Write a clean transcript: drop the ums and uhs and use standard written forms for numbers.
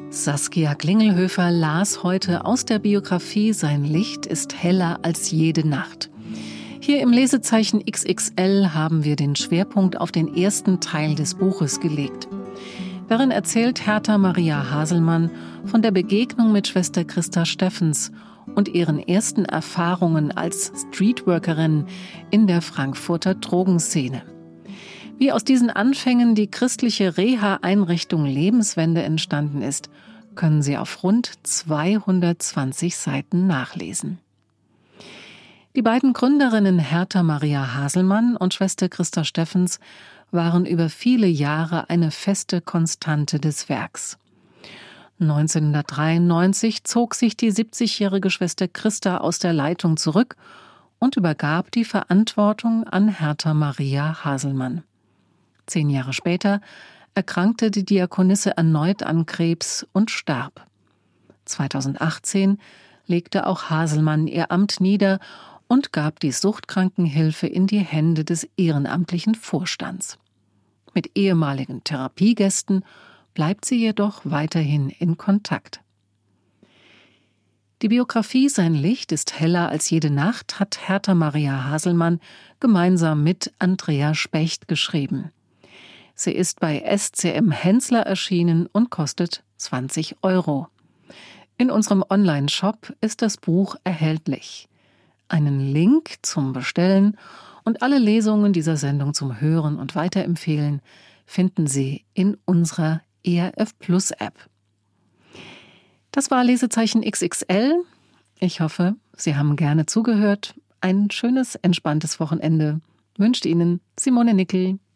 Saskia Klingelhöfer las heute aus der Biografie »Sein Licht ist heller als jede Nacht«. Hier im Lesezeichen XXL haben wir den Schwerpunkt auf den ersten Teil des Buches gelegt. Darin erzählt Hertha Maria Haselmann von der Begegnung mit Schwester Christa Steffens und ihren ersten Erfahrungen als Streetworkerin in der Frankfurter Drogenszene. Wie aus diesen Anfängen die christliche Reha-Einrichtung Lebenswende entstanden ist, können Sie auf rund 220 Seiten nachlesen. Die beiden Gründerinnen Hertha Maria Haselmann und Schwester Christa Steffens waren über viele Jahre eine feste Konstante des Werks. 1993 zog sich die 70-jährige Schwester Christa aus der Leitung zurück und übergab die Verantwortung an Hertha Maria Haselmann. 10 Jahre später erkrankte die Diakonisse erneut an Krebs und starb. 2018 legte auch Haselmann ihr Amt nieder und gab die Suchtkrankenhilfe in die Hände des ehrenamtlichen Vorstands. Mit ehemaligen Therapiegästen bleibt sie jedoch weiterhin in Kontakt. Die Biografie »Sein Licht ist heller als jede Nacht« hat Hertha Maria Haselmann gemeinsam mit Andrea Specht geschrieben. Sie ist bei SCM Hensler erschienen und kostet 20 €. In unserem Online-Shop ist das Buch erhältlich. Einen Link zum Bestellen und alle Lesungen dieser Sendung zum Hören und Weiterempfehlen finden Sie in unserer ERF Plus App. Das war Lesezeichen XXL. Ich hoffe, Sie haben gerne zugehört. Ein schönes, entspanntes Wochenende wünscht Ihnen Simone Nickel.